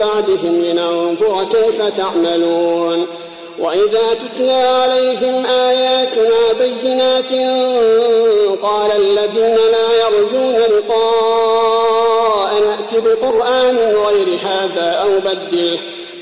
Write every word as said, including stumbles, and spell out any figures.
بعدهم لننظر كيف تعملون. وإذا تتلى عليهم آياتنا بينات قال الذين لا يرجون لقاء نأت بقرآن غير هذا أو بدله